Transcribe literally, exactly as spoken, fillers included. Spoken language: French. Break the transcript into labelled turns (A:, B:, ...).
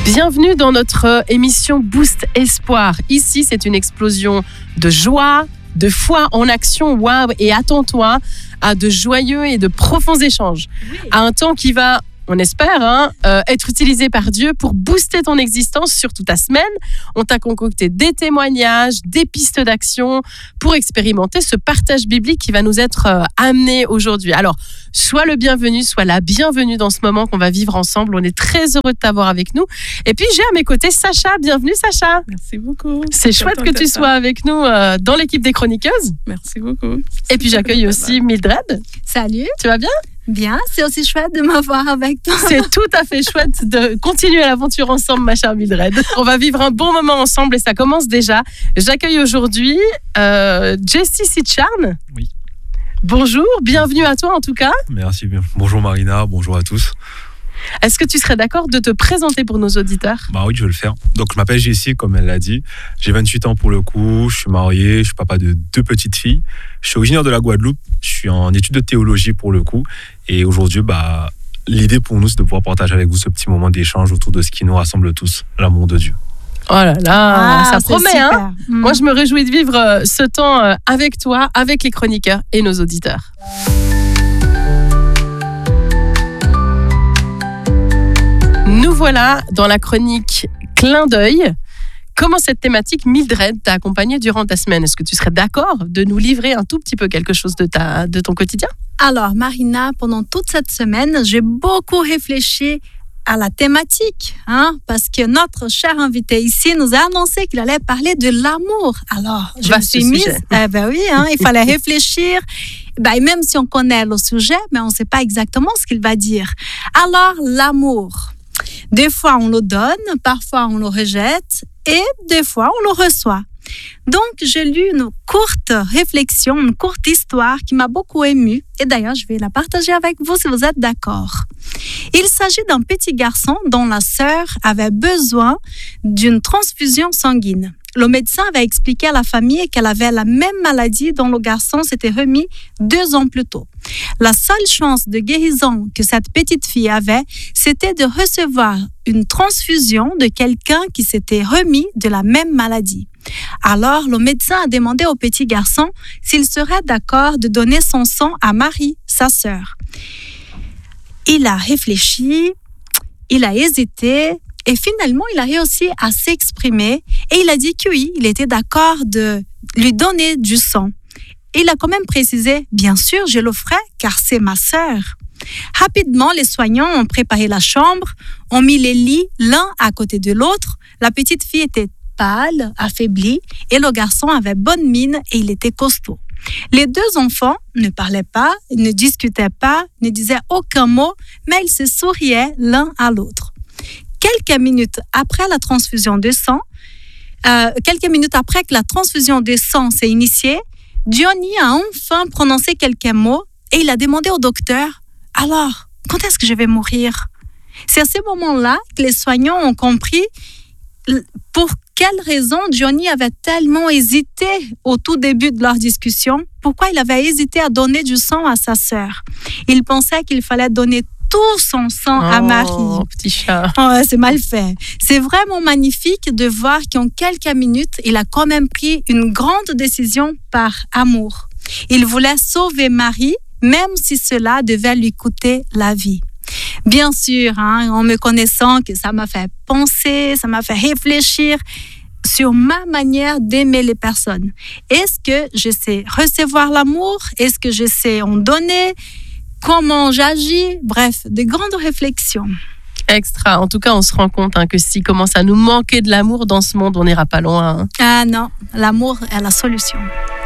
A: Bienvenue dans notre émission Boost Espoir. Ici, c'est une explosion de joie, de foi en action. Waouh! Et attends-toi à de joyeux et de profonds échanges. Oui. À un temps qui va, on espère, hein, euh, être utilisé par Dieu pour booster ton existence sur toute ta semaine. On t'a concocté des témoignages, des pistes d'action pour expérimenter ce partage biblique qui va nous être euh, amené aujourd'hui. Alors, sois le bienvenu, sois la bienvenue dans ce moment qu'on va vivre ensemble. On est très heureux de t'avoir avec nous. Et puis, j'ai à mes côtés Sacha. Bienvenue, Sacha.
B: Merci beaucoup.
A: C'est chouette que tu sois avec nous euh, dans l'équipe des chroniqueuses.
B: Merci beaucoup.
A: Et puis, j'accueille aussi Mildred.
C: Salut.
A: Tu vas bien?
C: Bien, c'est aussi chouette de m'avoir avec toi.
A: C'est tout à fait chouette de continuer l'aventure ensemble, ma chère Mildred. On va vivre un bon moment ensemble et ça commence déjà. J'accueille aujourd'hui euh, Jessie Sitcharn.
D: Oui.
A: Bonjour, bienvenue à toi en tout cas.
D: Merci bien. Bonjour Marina, bonjour à tous.
A: Est-ce que tu serais d'accord de te présenter pour nos auditeurs?
D: Bah oui, je vais le faire. Donc, je m'appelle Jessie, comme elle l'a dit. J'ai vingt-huit ans pour le coup. Je suis marié. Je suis papa de deux petites filles. Je suis originaire de la Guadeloupe. Je suis en études de théologie pour le coup. Et aujourd'hui, bah, l'idée pour nous, c'est de pouvoir partager avec vous ce petit moment d'échange autour de ce qui nous rassemble tous, l'amour de Dieu.
A: Oh là là,
C: ah,
A: ça promet,
C: super.
A: hein.
C: Mmh.
A: Moi, je me réjouis de vivre ce temps avec toi, avec les chroniqueurs et nos auditeurs. Nous voilà dans la chronique Clin d'œil. Comment cette thématique, Mildred, t'a accompagnée durant ta semaine? Est-ce que tu serais d'accord de nous livrer un tout petit peu quelque chose de, ta, de ton quotidien?
C: Alors, Marina, pendant toute cette semaine, j'ai beaucoup réfléchi à la thématique, hein, parce que notre cher invité ici nous a annoncé qu'il allait parler de l'amour. Alors, je
A: Vaste
C: me suis mise,
A: sujet.
C: eh ben oui, hein, il fallait réfléchir. Ben, même si on connaît le sujet, mais on ne sait pas exactement ce qu'il va dire. Alors, l'amour. Des fois, on le donne, parfois, on le rejette et des fois, on le reçoit. Donc, j'ai lu une courte réflexion, une courte histoire qui m'a beaucoup émue. Et d'ailleurs, je vais la partager avec vous si vous êtes d'accord. Il s'agit d'un petit garçon dont la sœur avait besoin d'une transfusion sanguine. Le médecin avait expliqué à la famille qu'elle avait la même maladie dont le garçon s'était remis deux ans plus tôt. La seule chance de guérison que cette petite fille avait, c'était de recevoir une transfusion de quelqu'un qui s'était remis de la même maladie. Alors, le médecin a demandé au petit garçon s'il serait d'accord de donner son sang à Marie, sa sœur. Il a réfléchi, il a hésité et finalement, il a réussi à s'exprimer et il a dit que oui, il était d'accord de lui donner du sang. Et il a quand même précisé, bien sûr, je le ferai car c'est ma sœur. Rapidement, les soignants ont préparé la chambre, ont mis les lits l'un à côté de l'autre. La petite fille était pâle, affaiblie et le garçon avait bonne mine et il était costaud. Les deux enfants ne parlaient pas, ne discutaient pas, ne disaient aucun mot, mais ils se souriaient l'un à l'autre. Quelques minutes après la transfusion de sang, euh, quelques minutes après que la transfusion de sang s'est initiée, Johnny a enfin prononcé quelques mots et il a demandé au docteur « Alors, quand est-ce que je vais mourir ?» C'est à ce moment-là que les soignants ont compris pour quelle raison Johnny avait tellement hésité au tout début de leur discussion, pourquoi il avait hésité à donner du sang à sa sœur. Il pensait qu'il fallait donner tout son sang
A: oh,
C: à Marie.
A: Oh, petit chat.
C: Oh, c'est mal fait. C'est vraiment magnifique de voir qu'en quelques minutes, il a quand même pris une grande décision par amour. Il voulait sauver Marie, même si cela devait lui coûter la vie. Bien sûr, hein, en me connaissant, que ça m'a fait penser, ça m'a fait réfléchir sur ma manière d'aimer les personnes. Est-ce que je sais recevoir l'amour? Est-ce que je sais en donner? Comment j'agis? Bref, de grandes réflexions.
A: Extra. En tout cas, on se rend compte hein, que s'il commence à nous manquer de l'amour dans ce monde, on n'ira pas loin. Hein.
C: Ah non, l'amour est la solution.